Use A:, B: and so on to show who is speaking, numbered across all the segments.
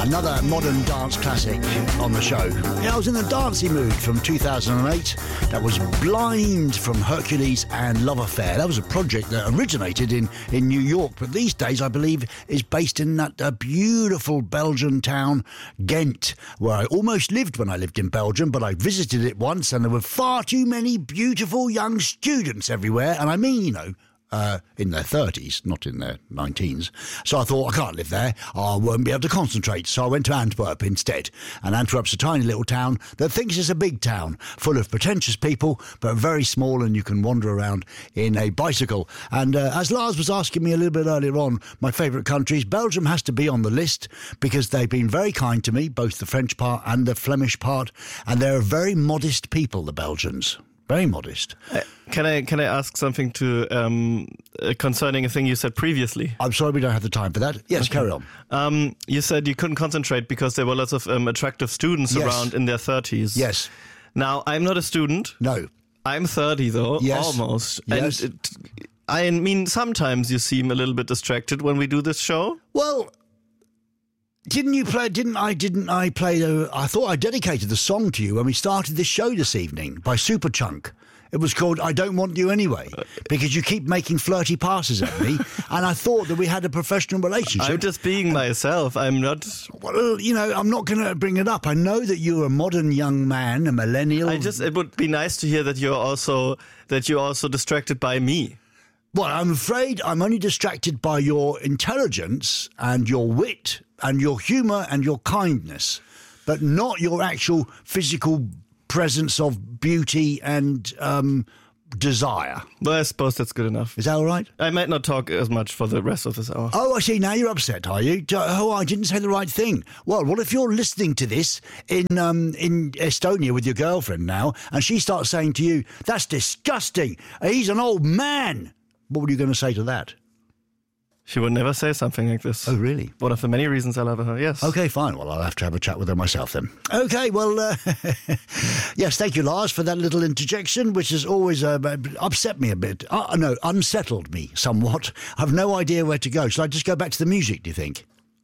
A: Another modern dance classic on the show. Yeah, I was in a dancey mood from 2008. That was Blind from Hercules and Love Affair. That was a project that originated in New York, but these days I believe is based in that beautiful Belgian town, Ghent, where I almost lived when I lived in Belgium, but I visited it once and there were far too many beautiful young students everywhere. And I mean, in their 30s, not in their 19s. So I thought, I can't live there. I won't be able to concentrate. So I went to Antwerp instead. And Antwerp's a tiny little town that thinks it's a big town, full of pretentious people, but very small, and you can wander around in a bicycle. And as Lars was asking me a little bit earlier on, my favourite countries, Belgium has to be on the list because they've been very kind to me, both the French part and the Flemish part. And they're very modest people, the Belgians. Very modest.
B: Can I ask something to concerning a thing you said previously?
A: I'm sorry we don't have the time for that. Yes, okay. Carry
B: on. You said you couldn't concentrate because there were lots of attractive students around in their 30s.
A: Yes.
B: Now, I'm not a student.
A: No.
B: I'm 30 though, almost.
A: Yes.
B: And I mean, sometimes you seem a little bit distracted when we do this show.
A: Well, I thought I dedicated the song to you when we started this show this evening by Superchunk. It was called I Don't Want You Anyway, because you keep making flirty passes at me, and I thought that we had a professional relationship.
B: I'm just being myself. I'm not...
A: Well, I'm not going to bring it up. I know that you're a modern young man, a millennial.
B: It would be nice to hear that you're also distracted by me.
A: Well, I'm afraid I'm only distracted by your intelligence and your wit and your humour and your kindness, but not your actual physical presence of beauty and desire.
B: Well, I suppose that's good enough.
A: Is that all right?
B: I might not talk as much for the rest of this hour.
A: Oh, I see. Now you're upset, are you? Oh, I didn't say the right thing. Well, what if you're listening to this in Estonia with your girlfriend now, and she starts saying to you, "That's disgusting. He's an old man." What were you going to say to that?
B: She would never say something like this.
A: Oh, really?
B: One of the many reasons I love her, yes.
A: Okay, fine. Well, I'll have to have a chat with her myself then. Okay, well, yes, thank you, Lars, for that little interjection, which has always upset me a bit. Unsettled me somewhat. I've no idea where to go. Shall I just go back to the music, do you think?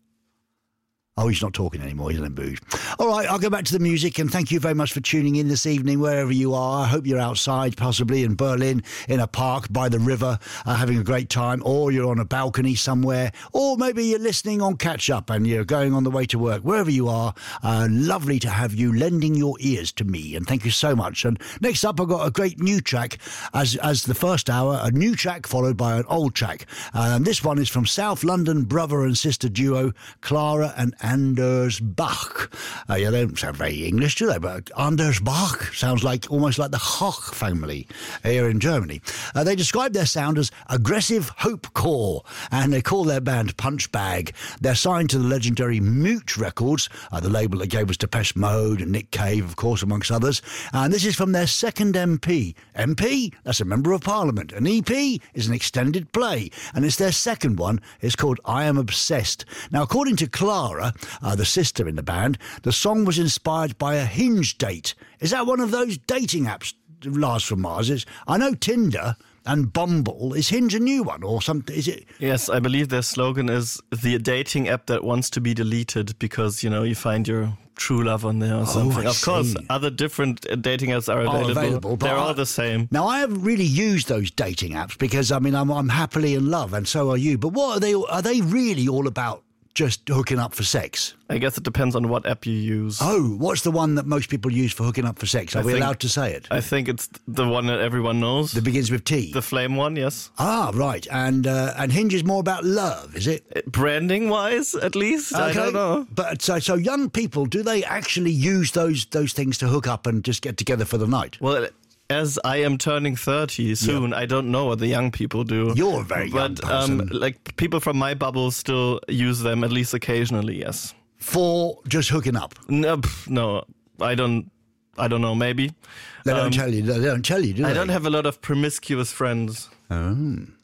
A: Oh, he's not talking anymore. He's in a mood. All right, I'll go back to the music, and thank you very much for tuning in this evening, wherever you are. I hope you're outside, possibly in Berlin, in a park by the river, having a great time, or you're on a balcony somewhere, or maybe you're listening on catch-up and you're going on the way to work. Wherever you are, lovely to have you lending your ears to me, and thank you so much. And next up, I've got a great new track, as the first hour, a new track followed by an old track. This one is from South London brother and sister duo, Clara and Anders Bach. They don't sound very English, do they? But Anders Bach sounds almost like the Koch family here in Germany. They describe their sound as aggressive hopecore, and they call their band Punchbag. They're signed to the legendary Mute Records, the label that gave us Depeche Mode and Nick Cave, of course, amongst others. And this is from their second MP. MP? That's a Member of Parliament. An EP is an extended play, and it's their second one. It's called I Am Obsessed. Now, according to Clara, the sister in the band, the song was inspired by a Hinge date. Is that one of those dating apps, Lars from Mars? I know Tinder and Bumble. Is Hinge a new one or something? Is it?
B: Yes, I believe their slogan is the dating app that wants to be deleted because, you find your true love on there or something. Of course, other different dating apps are available. They're all the same.
A: Now, I haven't really used those dating apps because, I'm happily in love, and so are you. But what are they really all about? Just hooking up for sex?
B: I guess it depends on what app you use.
A: Oh, what's the one that most people use for hooking up for sex? Are we allowed to say it?
B: I think it's the one that everyone knows.
A: That begins with T?
B: The Flame one, yes.
A: Ah, right. And Hinge is more about love, is it?
B: Branding-wise, at least? Okay. I don't know.
A: But so young people, do they actually use those things to hook up and just get together for the night?
B: Well, as I am turning 30 soon, I don't know what the young people do.
A: You're a very young person.
B: But people from my bubble still use them, at least occasionally, yes.
A: For just hooking up?
B: No, I don't know, maybe.
A: They don't tell you, do they?
B: I don't have a lot of promiscuous friends.
A: Oh.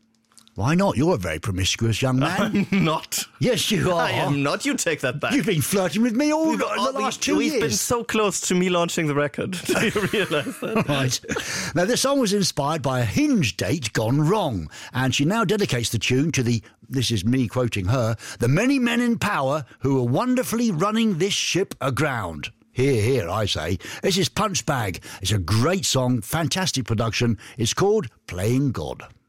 A: Why not? You're a very promiscuous young man.
B: I'm not.
A: Yes, you are.
B: I am not. You take that back.
A: You've been flirting with me all the last 2 years.
B: We've been so close to me launching the record. Do you realise that?
A: Right. Now, this song was inspired by a Hinge date gone wrong, and she now dedicates the tune to this is me quoting her, the many men in power who are wonderfully running this ship aground. Hear, hear, I say. This is Punchbag. It's a great song, fantastic production. It's called Playing God.